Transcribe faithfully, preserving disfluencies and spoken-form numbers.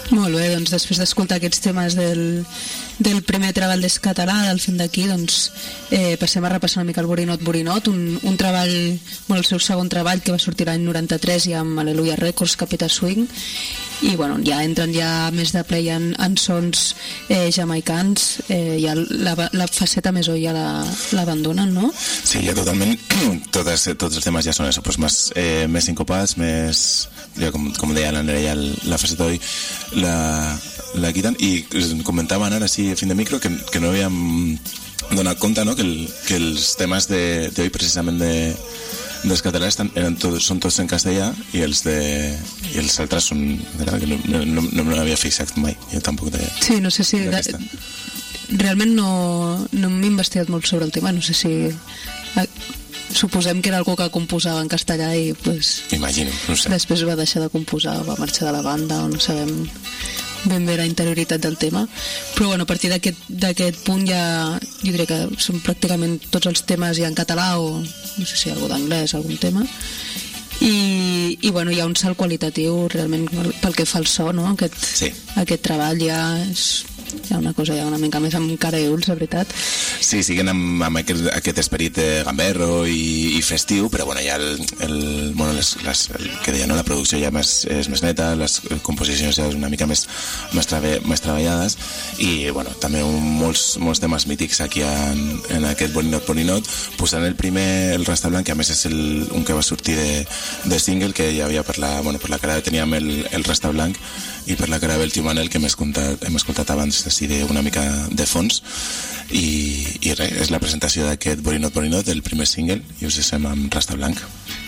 Molt bé, doncs després d'escoltar aquests temes del, del primer treball d'Escatalà, del Fent d'aquí, doncs eh, passem a repassar una mica el Borinot Borinot, un, un treball, bueno, el seu segon treball que va sortir l'any noranta-tres ja amb Aleluia Records, Capital Swing, i bueno, ja entren ja més de ple en, en sons eh, jamaicans, eh, ja la, la faceta més oi ja l'abandonen, la, no? Sí, ja totalment, totes, tots els temes ja són eso, pues més, eh, més sincopats, més, ja com, com deia la Nerea, la faceta oi la, la quiten, i comentaven ara sí, a fin de micro, que, que no havíem donat compte, no? que, el, que els temes de, de hoy precisament de dels catalans estan, eren tots, són tots en castellà, i els de i els altres són, que no, no, no, no m'havia fixat mai, jo tampoc de, sí, no sé si de, realment no, no m'he investigat molt sobre el tema, no sé si suposem que era algú que composava en castellà i pues, imagino, no sé. Després va deixar de composar, va marxar de la banda, o no sabem ben bé la interioritat del tema, però bueno, a partir d'aquest punt ja jo diria que són pràcticament tots els temes ja en català, o no sé si algú d'anglès, algun tema, i, i bueno, hi ha un salt qualitatiu realment pel que fa al so, no? Aquest, sí. Aquest treball ja és hi ha una cosa ja una mica més amb cara i ulls, de veritat. Sí, siguen amb, amb aquest, aquest esperit eh, gamberro i, i festiu, però bueno, ja el, el, bueno, les, les, el que deia, no? La producció ja més, és més neta, les composicions ja és una mica més, més, trave, més treballades, i bueno, també un, molts, molts temes mítics aquí en, en aquest Borinot Borinot, posant el primer, el Rasta Blanc, que a més és el, un que va sortir de, de single, que hi havia per la, bueno, per la cara teníem el, el Rasta Blanc, i per la cara del Tio Manel, que hem escoltat, hem escoltat abans així una mica de fons, i, i res, és la presentació d'aquest Borinot Borinot, el primer single, i us deixem amb Rasta Blanc.